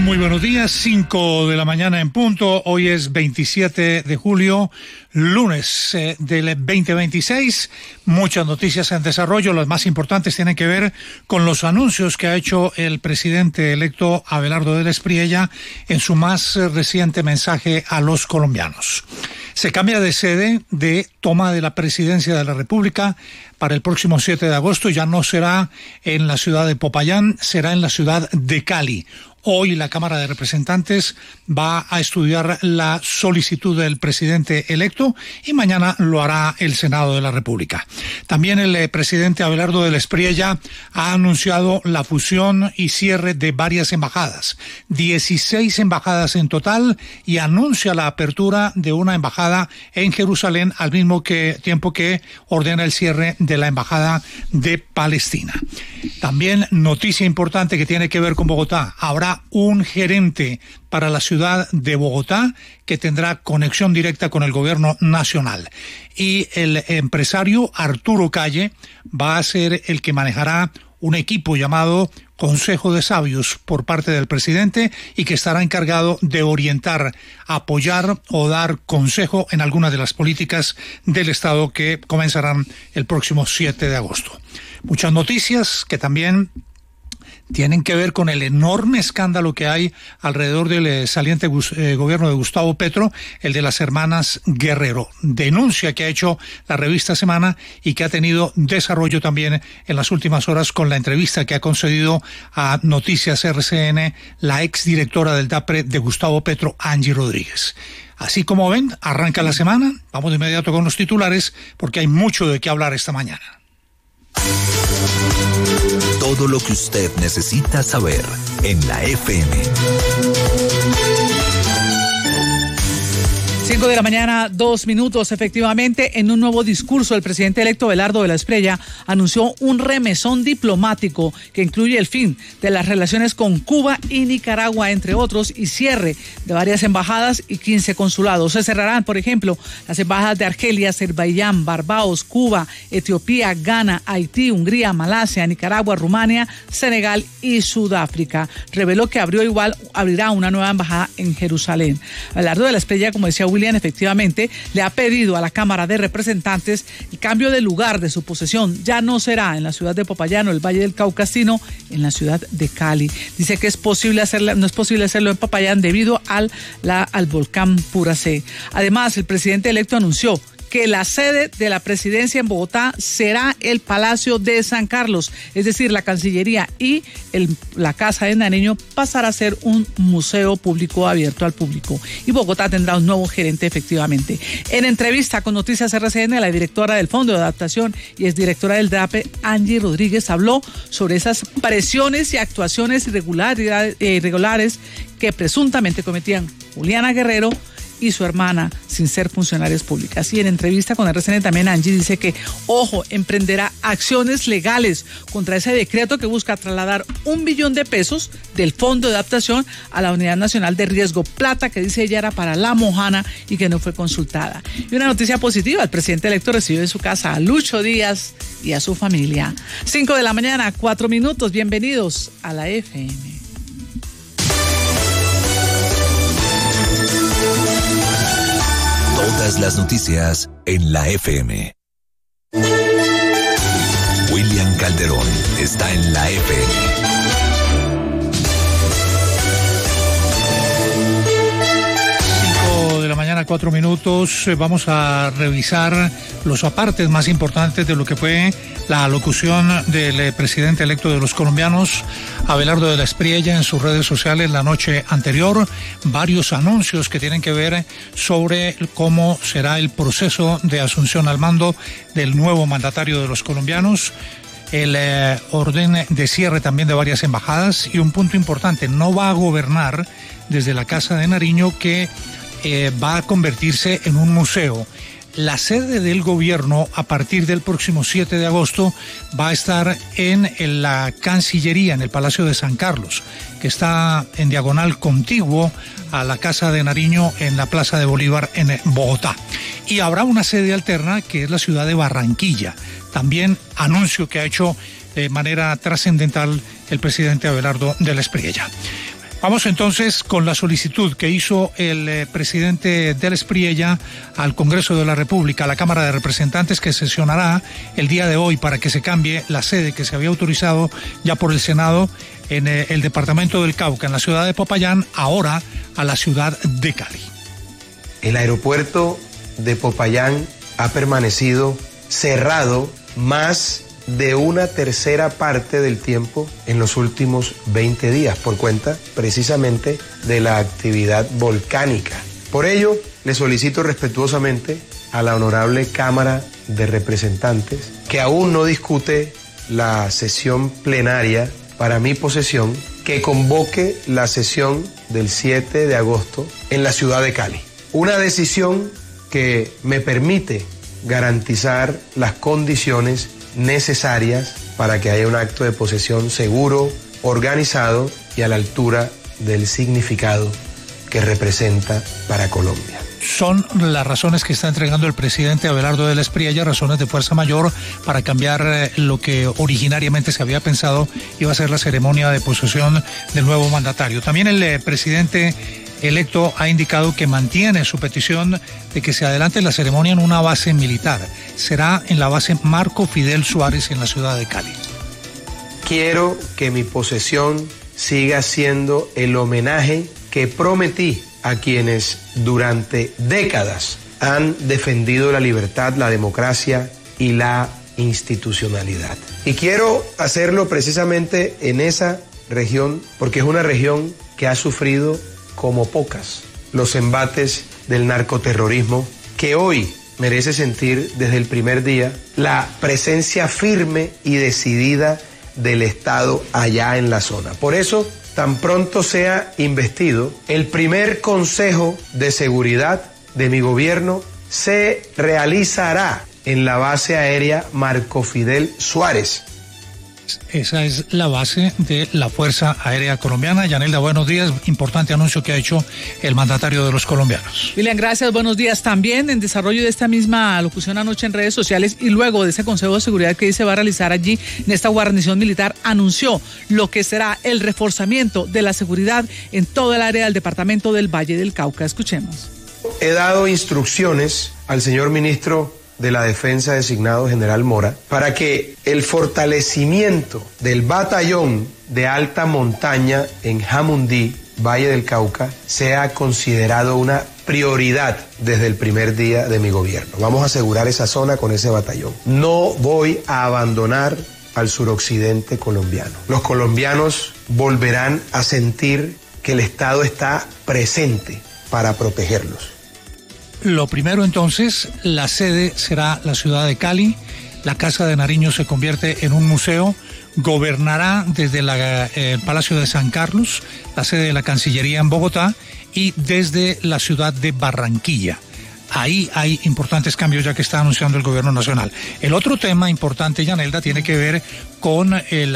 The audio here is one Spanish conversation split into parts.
Muy buenos días, 5 de la mañana en punto. Hoy es 27 de julio, lunes del 2026. Muchas noticias en desarrollo. Las más importantes tienen que ver con los anuncios que ha hecho el presidente electo Abelardo del Espriella en su más reciente mensaje a los colombianos. Se cambia de sede de toma de la presidencia de la República para el próximo 7 de agosto. Ya no será en la ciudad de Popayán, será en la ciudad de Cali. Hoy la Cámara de Representantes va a estudiar la solicitud del presidente electo y mañana lo hará el Senado de la República. También el presidente Abelardo del Espriella ha anunciado la fusión y cierre de varias embajadas, 16 embajadas en total, y anuncia la apertura de una embajada en Jerusalén al mismo tiempo que ordena el cierre de la embajada de Palestina. También noticia importante que tiene que ver con Bogotá. Habrá un gerente para la ciudad de Bogotá que tendrá conexión directa con el gobierno nacional. Y el empresario Arturo Calle va a ser el que manejará un equipo llamado Consejo de Sabios por parte del presidente y que estará encargado de orientar, apoyar o dar consejo en algunas de las políticas del Estado que comenzarán el próximo 7 de agosto. Muchas noticias que también tienen que ver con el enorme escándalo que hay alrededor del saliente gobierno de Gustavo Petro, el de las hermanas Guerrero. Denuncia que ha hecho la revista Semana y que ha tenido desarrollo también en las últimas horas con la entrevista que ha concedido a Noticias RCN la exdirectora del DAPRE de Gustavo Petro, Angie Rodríguez. Así como ven, arranca la semana. Vamos de inmediato con los titulares porque hay mucho de qué hablar esta mañana. Todo lo que usted necesita saber en la FM. 5 de la mañana, 2 minutos. Efectivamente, en un nuevo discurso, el presidente electo Abelardo del Espriella anunció un remesón diplomático que incluye el fin de las relaciones con Cuba y Nicaragua, entre otros, y cierre de varias embajadas y 15 consulados. Se cerrarán, por ejemplo, las embajadas de Argelia, Azerbaiyán, Barbados, Cuba, Etiopía, Ghana, Haití, Hungría, Malasia, Nicaragua, Rumania, Senegal y Sudáfrica. Reveló que abrirá una nueva embajada en Jerusalén. Abelardo del Espriella, como decía William, efectivamente le ha pedido a la Cámara de Representantes el cambio de lugar de su posesión. Ya no será en la ciudad de Popayán o el Valle del Cauca, sino en la ciudad de Cali. Dice que no es posible hacerlo en Popayán debido al volcán Puracé. Además, el presidente electo anunció que la sede de la presidencia en Bogotá será el Palacio de San Carlos, es decir, la Cancillería, y la Casa de Nariño pasará a ser un museo público abierto al público. Y Bogotá tendrá un nuevo gerente, efectivamente. En entrevista con Noticias RCN, la directora del Fondo de Adaptación y exdirectora del DAPE, Angie Rodríguez, habló sobre esas presiones y actuaciones irregulares que presuntamente cometían Juliana Guerrero y su hermana sin ser funcionarias públicas. Y en entrevista con RCN también Angie dice que, emprenderá acciones legales contra ese decreto que busca trasladar $1 billón del Fondo de Adaptación a la Unidad Nacional de Riesgo, plata que dice ella era para La Mojana y que no fue consultada. Y una noticia positiva, el presidente electo recibió en su casa a Lucho Díaz y a su familia. 5 de la mañana, 4 minutos. Bienvenidos a la FM. Todas las noticias en la FM. William Calderón está en la FM. 5 de la mañana, 4 minutos. Vamos a revisar los apartes más importantes de lo que fue la alocución del presidente electo de los colombianos, Abelardo del Espriella, en sus redes sociales la noche anterior. Varios anuncios que tienen que ver sobre cómo será el proceso de asunción al mando del nuevo mandatario de los colombianos. El orden de cierre también de varias embajadas y un punto importante, no va a gobernar desde la Casa de Nariño, que va a convertirse en un museo. La sede del gobierno a partir del próximo 7 de agosto va a estar en la Cancillería, en el Palacio de San Carlos, que está en diagonal contiguo a la Casa de Nariño en la Plaza de Bolívar en Bogotá. Y habrá una sede alterna que es la ciudad de Barranquilla. También anuncio que ha hecho de manera trascendental el presidente Abelardo del Espriella. Vamos entonces con la solicitud que hizo el presidente del Espriella al Congreso de la República, a la Cámara de Representantes, que sesionará el día de hoy para que se cambie la sede que se había autorizado ya por el Senado en el departamento del Cauca, en la ciudad de Popayán, ahora a la ciudad de Cali. El aeropuerto de Popayán ha permanecido cerrado más de una tercera parte del tiempo en los últimos 20 días por cuenta precisamente de la actividad volcánica. Por ello, le solicito respetuosamente a la honorable Cámara de Representantes, que aún no discute la sesión plenaria para mi posesión, que convoque la sesión del 7 de agosto en la ciudad de Cali. Una decisión que me permite garantizar las condiciones necesarias para que haya un acto de posesión seguro, organizado y a la altura del significado que representa para Colombia. Son las razones que está entregando el presidente Abelardo del Espriella, razones de fuerza mayor para cambiar lo que originariamente se había pensado iba a ser la ceremonia de posesión del nuevo mandatario. También el presidente electo ha indicado que mantiene su petición de que se adelante la ceremonia en una base militar. Será en la base Marco Fidel Suárez en la ciudad de Cali. Quiero que mi posesión siga siendo el homenaje que prometí a quienes durante décadas han defendido la libertad, la democracia y la institucionalidad. Y quiero hacerlo precisamente en esa región, porque es una región que ha sufrido como pocas los embates del narcoterrorismo, que hoy merece sentir desde el primer día la presencia firme y decidida del Estado allá en la zona. Por eso, tan pronto sea investido, el primer Consejo de Seguridad de mi gobierno se realizará en la base aérea Marco Fidel Suárez. Esa es la base de la Fuerza Aérea Colombiana. Yanelda, buenos días. Importante anuncio que ha hecho el mandatario de los colombianos. William, gracias. Buenos días. También en desarrollo de esta misma locución anoche en redes sociales y luego de ese Consejo de Seguridad que se va a realizar allí en esta guarnición militar, anunció lo que será el reforzamiento de la seguridad en toda el área del departamento del Valle del Cauca. Escuchemos. He dado instrucciones al señor ministro de la Defensa designado general Mora para que el fortalecimiento del batallón de alta montaña en Jamundí, Valle del Cauca, sea considerado una prioridad desde el primer día de mi gobierno. Vamos a asegurar esa zona con ese batallón. No voy a abandonar al suroccidente colombiano. Los colombianos volverán a sentir que el Estado está presente para protegerlos. Lo primero entonces, la sede será la ciudad de Cali, la Casa de Nariño se convierte en un museo, gobernará desde el Palacio de San Carlos, la sede de la Cancillería en Bogotá y desde la ciudad de Barranquilla. Ahí hay importantes cambios ya que está anunciando el gobierno nacional. El otro tema importante, Yanelda, tiene que ver con el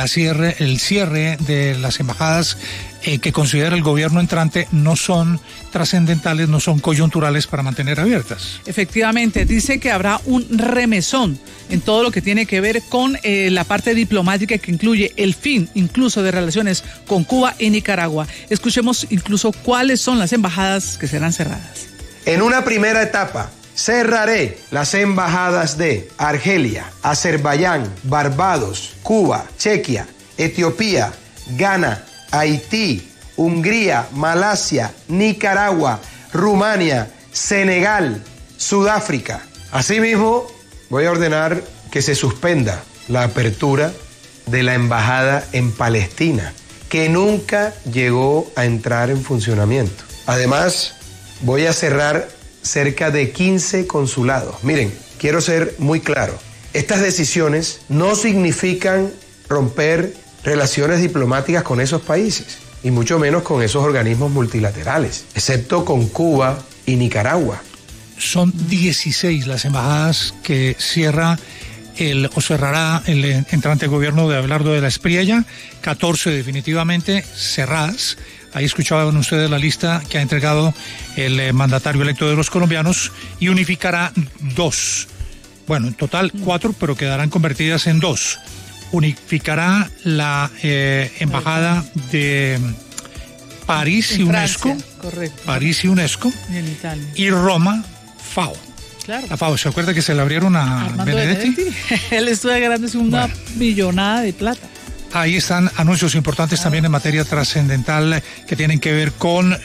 cierre de las embajadas que considera el gobierno entrante no son trascendentales, no son coyunturales para mantener abiertas. Efectivamente, dice que habrá un remesón en todo lo que tiene que ver con la parte diplomática que incluye el fin incluso de relaciones con Cuba y Nicaragua. Escuchemos incluso cuáles son las embajadas que serán cerradas. En una primera etapa, cerraré las embajadas de Argelia, Azerbaiyán, Barbados, Cuba, Chequia, Etiopía, Ghana, Haití, Hungría, Malasia, Nicaragua, Rumania, Senegal, Sudáfrica. Asimismo, voy a ordenar que se suspenda la apertura de la embajada en Palestina, que nunca llegó a entrar en funcionamiento. Además, voy a cerrar cerca de 15 consulados. Miren, quiero ser muy claro. Estas decisiones no significan romper relaciones diplomáticas con esos países, y mucho menos con esos organismos multilaterales, excepto con Cuba y Nicaragua. Son 16 las embajadas que cerrará el entrante gobierno de Abelardo de la Espriella, 14 definitivamente cerradas. Ahí escuchaban ustedes la lista que ha entregado el mandatario electo de los colombianos y unificará 2. Bueno, en total 4, pero quedarán convertidas en 2. Unificará la embajada de París y UNESCO. Francia, correcto. París y UNESCO. Y en Italia. Y Roma, FAO. Claro. La FAO, ¿se acuerda que se le abrieron a Armando Benedetti? Él estuvo ganándose una millonada de plata. Ahí están anuncios importantes también en materia trascendental que tienen que ver con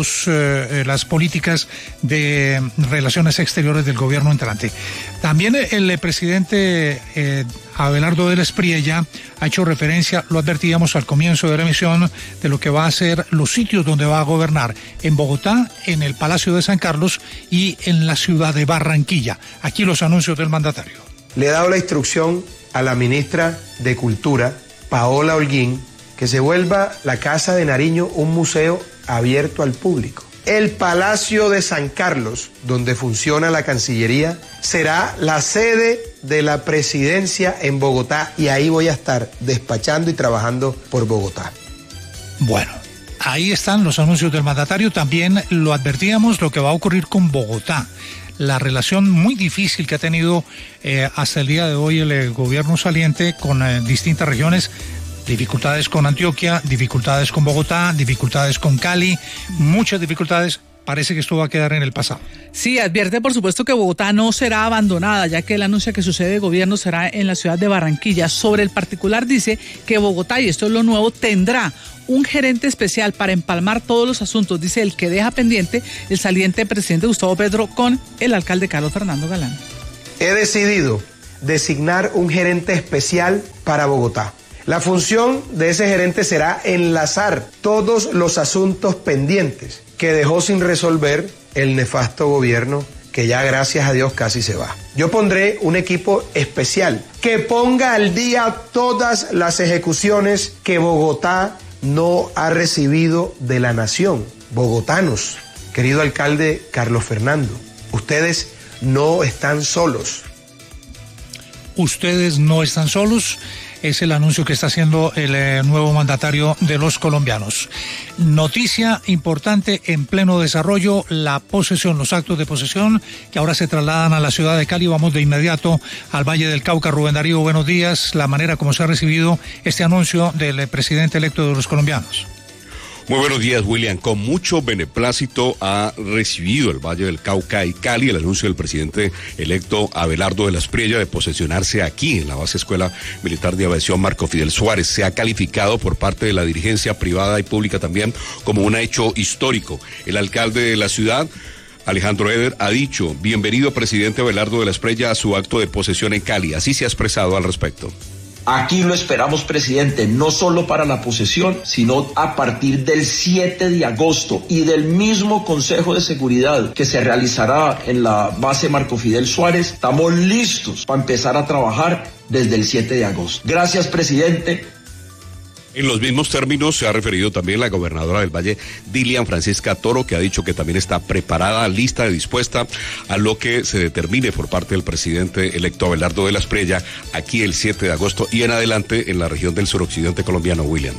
las políticas de relaciones exteriores del gobierno entrante. También el presidente Abelardo del Espriella ha hecho referencia, lo advertíamos al comienzo de la emisión, de lo que va a ser los sitios donde va a gobernar: en Bogotá, en el Palacio de San Carlos y en la ciudad de Barranquilla. Aquí los anuncios del mandatario. Le he dado la instrucción a la ministra de Cultura, Paola Holguín, que se vuelva la Casa de Nariño un museo abierto al público. El Palacio de San Carlos, donde funciona la Cancillería, será la sede de la presidencia en Bogotá, y ahí voy a estar despachando y trabajando por Bogotá. Bueno, ahí están los anuncios del mandatario. También lo advertíamos, lo que va a ocurrir con Bogotá. La relación muy difícil que ha tenido hasta el día de hoy el gobierno saliente con distintas regiones, dificultades con Antioquia, dificultades con Bogotá, dificultades con Cali, muchas dificultades. Parece que esto va a quedar en el pasado. Sí, advierte por supuesto que Bogotá no será abandonada, ya que él anuncia que su sede de gobierno será en la ciudad de Barranquilla. Sobre el particular dice que Bogotá, y esto es lo nuevo, tendrá un gerente especial para empalmar todos los asuntos, dice el que deja pendiente el saliente presidente Gustavo Petro con el alcalde Carlos Fernando Galán. He decidido designar un gerente especial para Bogotá. La función de ese gerente será enlazar todos los asuntos pendientes que dejó sin resolver el nefasto gobierno, que ya gracias a Dios casi se va. Yo pondré un equipo especial que ponga al día todas las ejecuciones que Bogotá no ha recibido de la nación. Bogotanos, querido alcalde Carlos Fernando, ustedes no están solos. Ustedes no están solos. Es el anuncio que está haciendo el nuevo mandatario de los colombianos. Noticia importante en pleno desarrollo: la posesión, los actos de posesión que ahora se trasladan a la ciudad de Cali. Vamos de inmediato al Valle del Cauca. Rubén Darío, buenos días. La manera como se ha recibido este anuncio del presidente electo de los colombianos. Muy buenos días, William. Con mucho beneplácito ha recibido el Valle del Cauca y Cali el anuncio del presidente electo Abelardo del Espriella de posesionarse aquí en la base Escuela Militar de Aviación Marco Fidel Suárez. Se ha calificado por parte de la dirigencia privada y pública también como un hecho histórico. El alcalde de la ciudad, Alejandro Eder, ha dicho: bienvenido presidente Abelardo del Espriella a su acto de posesión en Cali. Así se ha expresado al respecto. Aquí lo esperamos, presidente, no solo para la posesión, sino a partir del 7 de agosto y del mismo Consejo de Seguridad que se realizará en la base Marco Fidel Suárez. Estamos listos para empezar a trabajar desde el 7 de agosto. Gracias, presidente. En los mismos términos se ha referido también la gobernadora del Valle, Dilian Francisca Toro, que ha dicho que también está preparada, lista y dispuesta a lo que se determine por parte del presidente electo Abelardo del Espriella aquí el 7 de agosto y en adelante en la región del suroccidente colombiano, William.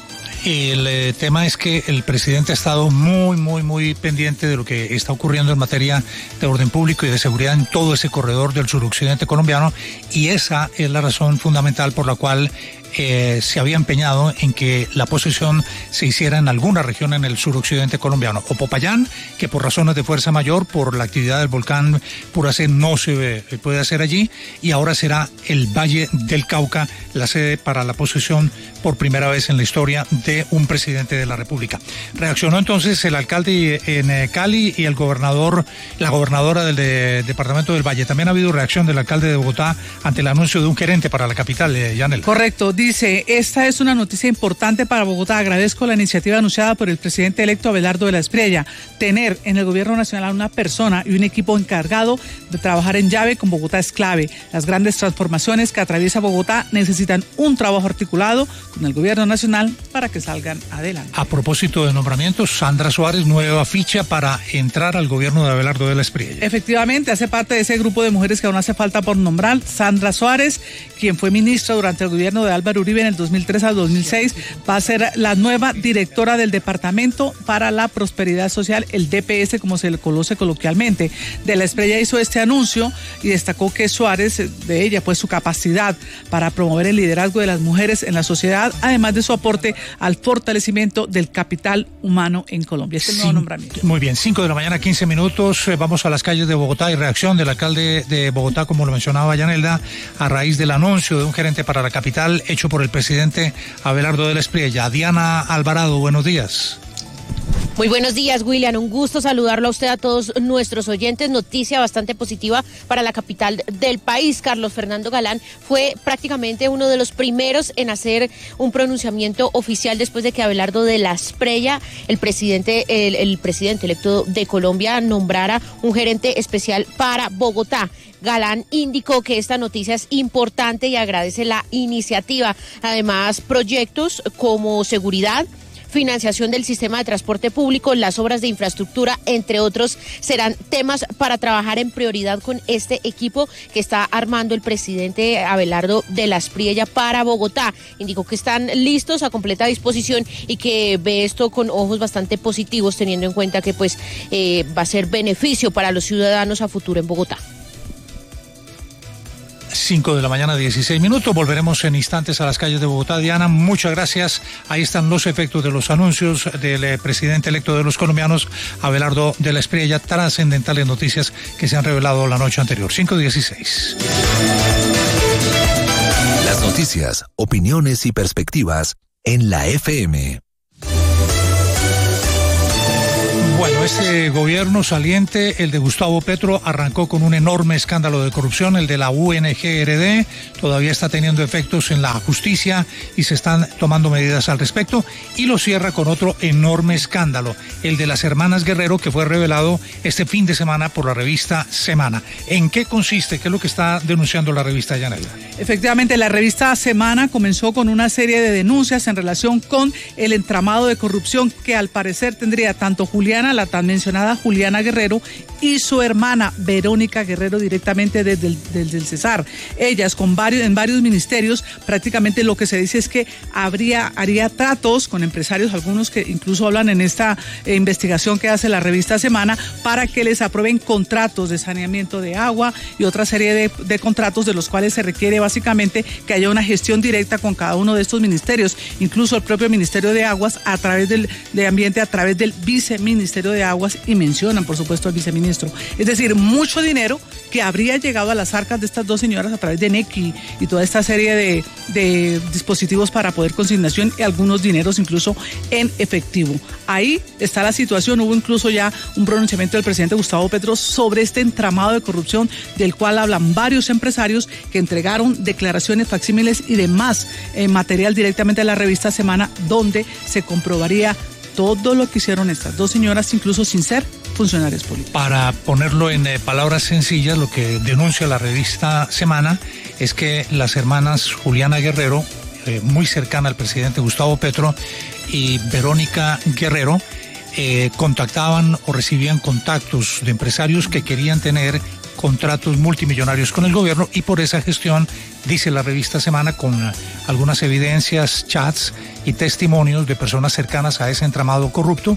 El tema es que el presidente ha estado muy pendiente de lo que está ocurriendo en materia de orden público y de seguridad en todo ese corredor del suroccidente colombiano, y esa es la razón fundamental por la cual se había empeñado en que la posesión se hiciera en alguna región en el suroccidente colombiano. O Popayán, que por razones de fuerza mayor, por la actividad del volcán Puracé, no se puede hacer allí, y ahora será el Valle del Cauca la sede para la posesión por primera vez en la historia de un presidente de la República. Reaccionó entonces el alcalde en Cali y la gobernadora del departamento del Valle. También ha habido reacción del alcalde de Bogotá ante el anuncio de un gerente para la capital, Yanel. Correcto. Dice: esta es una noticia importante para Bogotá. Agradezco la iniciativa anunciada por el presidente electo Abelardo de la Espriella. Tener en el gobierno nacional a una persona y un equipo encargado de trabajar en llave con Bogotá es clave. Las grandes transformaciones que atraviesa Bogotá necesitan un trabajo articulado con el gobierno nacional para que salgan adelante. A propósito de nombramientos, Sandra Suárez, nueva ficha para entrar al gobierno de Abelardo de la Espriella. Efectivamente, hace parte de ese grupo de mujeres que aún hace falta por nombrar. Sandra Suárez, quien fue ministra durante el gobierno de Álvaro Uribe en el 2003 al 2006, va a ser la nueva directora del Departamento para la Prosperidad Social, el DPS, como se le conoce coloquialmente. De la Espriella hizo este anuncio y destacó que Suárez, de ella, pues su capacidad para promover el liderazgo de las mujeres en la sociedad, además de su aporte al al fortalecimiento del capital humano en Colombia. Este es el nuevo nombramiento. Muy bien, 5:15 a.m. Vamos a las calles de Bogotá y reacción del alcalde de Bogotá, como lo mencionaba Yanelda, a raíz del anuncio de un gerente para la capital hecho por el presidente Abelardo de la Espriella. Diana Alvarado, buenos días. Muy buenos días, William. Un gusto saludarlo a usted, a todos nuestros oyentes. Noticia bastante positiva para la capital del país. Carlos Fernando Galán fue prácticamente uno de los primeros en hacer un pronunciamiento oficial después de que Abelardo de la Espriella, el presidente electo de Colombia, nombrara un gerente especial para Bogotá. Galán indicó que esta noticia es importante y agradece la iniciativa. Además, proyectos como seguridad, financiación del sistema de transporte público, las obras de infraestructura, entre otros, serán temas para trabajar en prioridad con este equipo que está armando el presidente Abelardo de la Espriella para Bogotá. Indicó que están listos, a completa disposición, y que ve esto con ojos bastante positivos, teniendo en cuenta que va a ser beneficio para los ciudadanos a futuro en Bogotá. 5:16 a.m. Volveremos en instantes a las calles de Bogotá. Diana, muchas gracias. Ahí están los efectos de los anuncios del presidente electo de los colombianos, Abelardo de la Espriella. Trascendentales noticias que se han revelado la noche anterior. 5:16. Las noticias, opiniones y perspectivas en la FM. Bueno, este gobierno saliente, el de Gustavo Petro, arrancó con un enorme escándalo de corrupción, el de la UNGRD, todavía está teniendo efectos en la justicia y se están tomando medidas al respecto, y lo cierra con otro enorme escándalo, el de las hermanas Guerrero, que fue revelado este fin de semana por la revista Semana. ¿En qué consiste? ¿Qué es lo que está denunciando la revista Yanela? Efectivamente, la revista Semana comenzó con una serie de denuncias en relación con el entramado de corrupción que al parecer tendría tanto la tan mencionada Juliana Guerrero y su hermana Verónica Guerrero directamente desde el Cesar. Ellas en varios ministerios, prácticamente lo que se dice es que haría tratos con empresarios, algunos que incluso hablan en esta investigación que hace la revista Semana, para que les aprueben contratos de saneamiento de agua y otra serie de contratos de los cuales se requiere básicamente que haya una gestión directa con cada uno de estos ministerios, incluso el propio Ministerio de Aguas a través de Ambiente, a través del Viceministerio de Aguas, y mencionan por supuesto al viceministro. Es decir, mucho dinero que habría llegado a las arcas de estas dos señoras a través de NECI y toda esta serie de dispositivos para poder consignación, y algunos dineros incluso en efectivo. Ahí está la situación. Hubo incluso ya un pronunciamiento del presidente Gustavo Petro sobre este entramado de corrupción del cual hablan varios empresarios que entregaron declaraciones, facsímiles y demás material directamente a la revista Semana, donde se comprobaría todo lo que hicieron estas dos señoras, incluso sin ser funcionarios políticos. Para ponerlo en palabras sencillas, lo que denuncia la revista Semana es que las hermanas Juliana Guerrero, muy cercana al presidente Gustavo Petro, y Verónica Guerrero, contactaban o recibían contactos de empresarios que querían tener contratos multimillonarios con el gobierno, y por esa gestión, dice la revista Semana, con algunas evidencias, chats y testimonios de personas cercanas a ese entramado corrupto,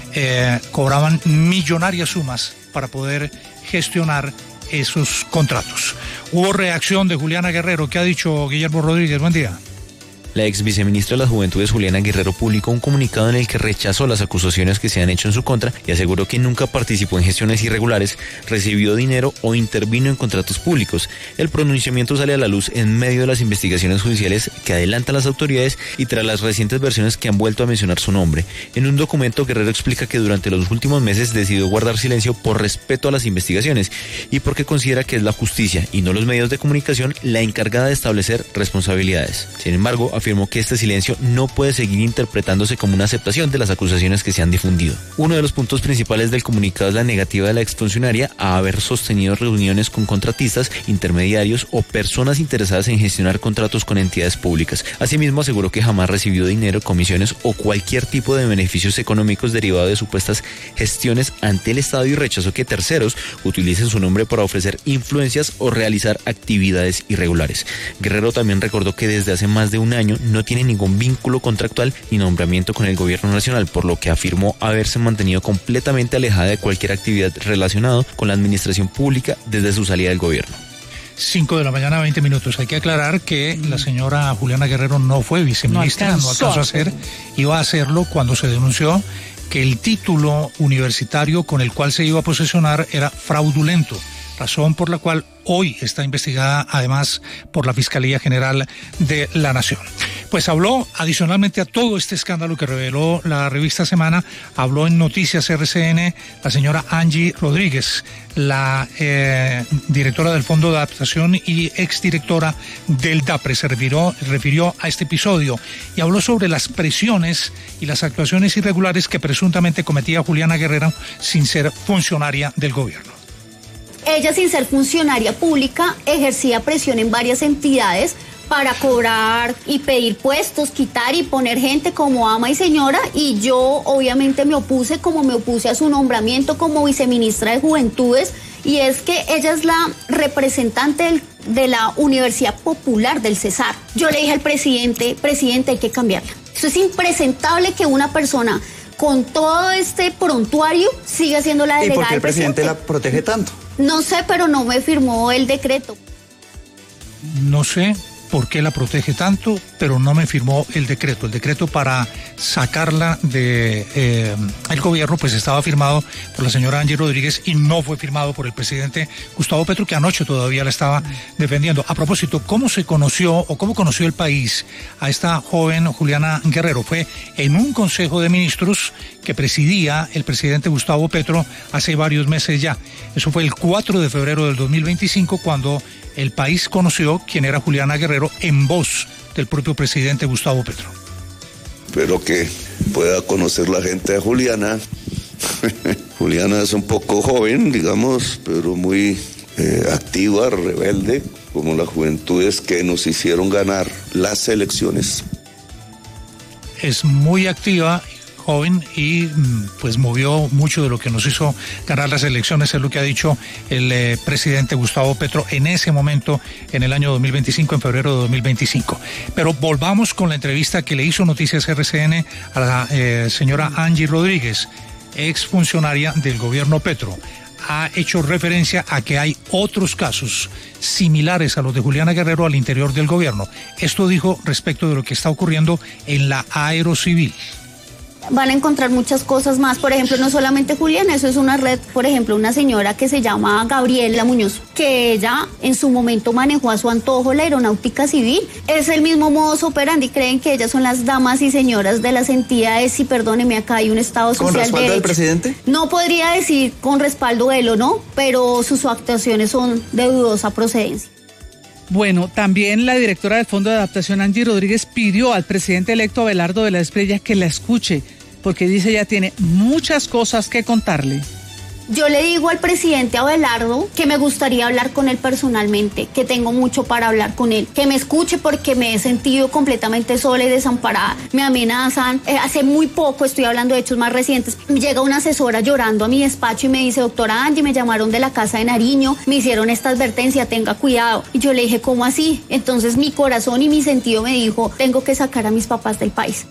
cobraban millonarias sumas para poder gestionar esos contratos. Hubo reacción de Juliana Guerrero. ¿Qué ha dicho Guillermo Rodríguez? Buen día. La ex viceministra de las Juventudes, Juliana Guerrero, publicó un comunicado en el que rechazó las acusaciones que se han hecho en su contra y aseguró que nunca participó en gestiones irregulares, recibió dinero o intervino en contratos públicos. El pronunciamiento sale a la luz en medio de las investigaciones judiciales que adelantan las autoridades y tras las recientes versiones que han vuelto a mencionar su nombre. En un documento, Guerrero explica que durante los últimos meses decidió guardar silencio por respeto a las investigaciones y porque considera que es la justicia y no los medios de comunicación la encargada de establecer responsabilidades. Sin embargo, afirmó que este silencio no puede seguir interpretándose como una aceptación de las acusaciones que se han difundido. Uno de los puntos principales del comunicado es la negativa de la exfuncionaria a haber sostenido reuniones con contratistas, intermediarios o personas interesadas en gestionar contratos con entidades públicas. Asimismo, aseguró que jamás recibió dinero, comisiones o cualquier tipo de beneficios económicos derivados de supuestas gestiones ante el Estado y rechazó que terceros utilicen su nombre para ofrecer influencias o realizar actividades irregulares. Guerrero también recordó que desde hace más de un año no tiene ningún vínculo contractual ni nombramiento con el gobierno nacional, por lo que afirmó haberse mantenido completamente alejada de cualquier actividad relacionada con la administración pública desde su salida del gobierno. 5 de la mañana, 20 minutos. Hay que aclarar que la señora Juliana Guerrero no fue viceministra, no alcanzó a ser, iba a hacerlo cuando se denunció que el título universitario con el cual se iba a posesionar era fraudulento, razón por la cual hoy está investigada además por la Fiscalía General de la Nación. Pues habló, adicionalmente a todo este escándalo que reveló la revista Semana, habló en Noticias RCN la señora Angie Rodríguez, la directora del Fondo de Adaptación y exdirectora del DAPRE. Se refirió a este episodio y habló sobre las presiones y las actuaciones irregulares que presuntamente cometía Juliana Guerrero sin ser funcionaria del gobierno. Ella, sin ser funcionaria pública, ejercía presión en varias entidades para cobrar y pedir puestos, quitar y poner gente como ama y señora, y yo obviamente me opuse, como me opuse a su nombramiento como viceministra de Juventudes, y es que ella es la representante de la Universidad Popular del Cesar. Yo le dije al presidente, hay que cambiarla. Eso es impresentable que una persona con todo este prontuario siga siendo la delegada. ¿Y por qué el presidente la protege tanto? No sé, pero no me firmó el decreto. No sé por qué la protege tanto, pero no me firmó el decreto. El decreto para sacarla de el gobierno pues estaba firmado por la señora Angie Rodríguez y no fue firmado por el presidente Gustavo Petro, que anoche todavía la estaba defendiendo. A propósito, ¿cómo se conoció o cómo conoció el país a esta joven Juliana Guerrero? Fue en un Consejo de Ministros que presidía el presidente Gustavo Petro hace varios meses ya. Eso fue el 4 de febrero del 2025, cuando el país conoció quién era Juliana Guerrero en voz del propio presidente Gustavo Petro. Espero que pueda conocer la gente de Juliana. Juliana es un poco joven, digamos, pero muy activa, rebelde, como las juventudes que nos hicieron ganar las elecciones. Es muy activa, joven, y pues movió mucho de lo que nos hizo ganar las elecciones, es lo que ha dicho el presidente Gustavo Petro en ese momento, en el año 2025, en febrero de 2025. Pero volvamos con la entrevista que le hizo Noticias RCN a la señora Angie Rodríguez, exfuncionaria del gobierno Petro. Ha hecho referencia a que hay otros casos similares a los de Juliana Guerrero al interior del gobierno. Esto dijo respecto de lo que está ocurriendo en la Aerocivil. Van a encontrar muchas cosas más. Por ejemplo, no solamente Juliana, eso es una red, por ejemplo, una señora que se llama Gabriela Muñoz, que ella en su momento manejó a su antojo la aeronáutica civil. Es el mismo modus operandi, creen que ellas son las damas y señoras de las entidades, y perdóneme, acá hay un Estado social de derecho. ¿Con respaldo del presidente? No podría decir con respaldo de él o no, pero sus actuaciones son de dudosa procedencia. Bueno, también la directora del Fondo de Adaptación, Angie Rodríguez, pidió al presidente electo Abelardo de la Espriella que la escuche, porque dice ella tiene muchas cosas que contarle. Yo le digo al presidente Abelardo que me gustaría hablar con él personalmente, que tengo mucho para hablar con él, que me escuche porque me he sentido completamente sola y desamparada. Me amenazan. Hace muy poco, estoy hablando de hechos más recientes, llega una asesora llorando a mi despacho y me dice: doctora Angie, me llamaron de la casa de Nariño, me hicieron esta advertencia, tenga cuidado. Y yo le dije: ¿cómo así? Entonces mi corazón y mi sentido me dijo: tengo que sacar a mis papás del país.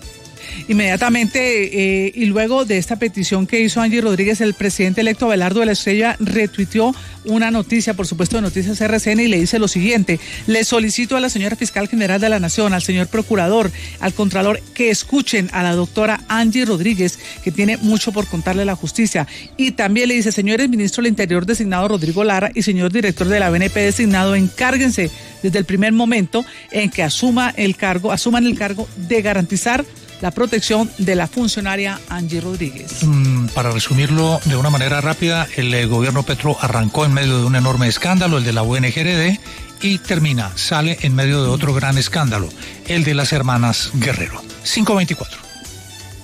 Inmediatamente, y luego de esta petición que hizo Angie Rodríguez, el presidente electo Abelardo de la Espriella retuiteó una noticia, por supuesto, de Noticias RCN, y le dice lo siguiente: le solicito a la señora Fiscal General de la Nación, al señor Procurador, al Contralor, que escuchen a la doctora Angie Rodríguez, que tiene mucho por contarle a la justicia. Y también le dice: señores ministro del Interior designado Rodrigo Lara y señor director de la BNP designado, encárguense desde el primer momento en que asuman el cargo de garantizar la protección de la funcionaria Angie Rodríguez. Para resumirlo de una manera rápida, el gobierno Petro arrancó en medio de un enorme escándalo, el de la UNGRD, y sale en medio de otro gran escándalo, el de las hermanas Guerrero. 524.